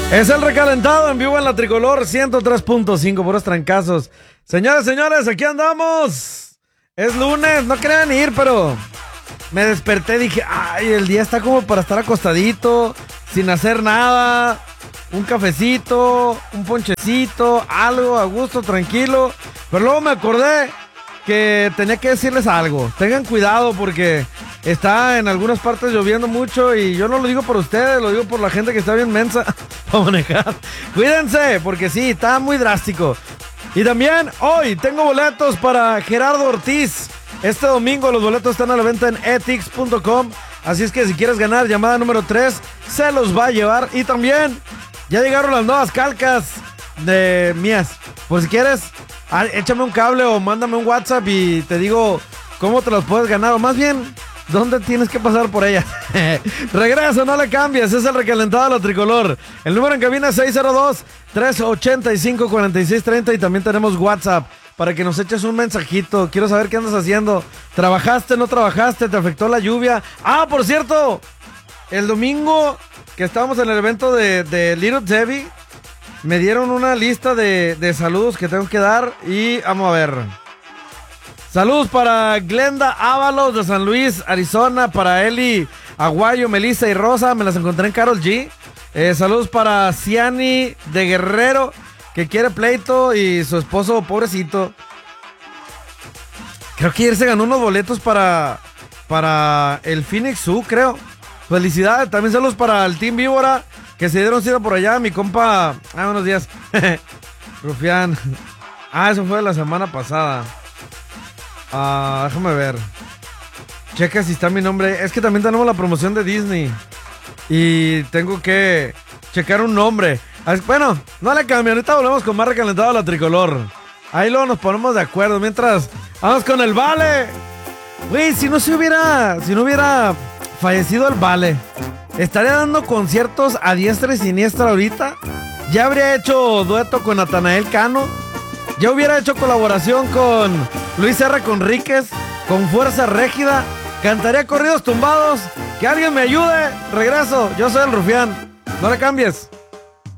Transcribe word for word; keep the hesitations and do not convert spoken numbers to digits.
Es el recalentado en vivo en la Tricolor ciento tres punto cinco, puros trancazos. Señores, señores, aquí andamos. Es lunes, no querían ir, pero me desperté y dije, ay, el día está como para estar acostadito, sin hacer nada. Un cafecito, un ponchecito, algo a gusto, tranquilo. Pero luego me acordé que tenía que decirles algo. Tengan cuidado porque está en algunas partes lloviendo mucho y yo no lo digo por ustedes, lo digo por la gente que está bien mensa para manejar. Cuídense porque sí, está muy drástico. Y también hoy tengo boletos para Gerardo Ortiz. Este domingo los boletos están a la venta en etix punto com. Así es que si quieres ganar llamada número tres, se los va a llevar. Y también ya llegaron las nuevas calcas de mías. Por si quieres, échame un cable o mándame un WhatsApp y te digo cómo te las puedes ganar. O más bien, ¿dónde tienes que pasar por ella? Regreso, no le cambies. Es el recalentado de la Tricolor. El número en cabina es seis cero dos, tres ocho cinco, cuatro seis tres cero. Y también tenemos WhatsApp para que nos eches un mensajito. Quiero saber qué andas haciendo. ¿Trabajaste, no trabajaste? ¿Te afectó la lluvia? Ah, por cierto, el domingo que estábamos en el evento de, de Little Debbie, me dieron una lista de, de saludos que tengo que dar y vamos a ver. Saludos para Glenda Ábalos de San Luis, Arizona, para Eli Aguayo, Melissa y Rosa, me las encontré en Karol G. Eh, saludos para Ciani de Guerrero, que quiere pleito, y su esposo, pobrecito. Creo que ayer se ganó unos boletos para, para el Phoenix Zoo, creo. Felicidades, también saludos para el Team Víbora, que se dieron cita por allá, mi compa. Ah, buenos días. Rufián. Ah, eso fue la semana pasada. Ah, déjame ver. Checa si está mi nombre. Es que también tenemos la promoción de Disney y tengo que checar un nombre. Bueno, no le cambio. Ahorita volvemos con más recalentado a la Tricolor. Ahí luego nos ponemos de acuerdo. Mientras, vamos con el Vale. Güey, si no se hubiera Si no hubiera fallecido el Vale, estaría dando conciertos a diestra y siniestra ahorita. Ya habría hecho dueto con Natanael Cano. Ya hubiera hecho colaboración con Luis R. Conríquez, con Fuerza Régida. Cantaría corridos tumbados. Que alguien me ayude. Regreso, yo soy el Rufián. No le cambies.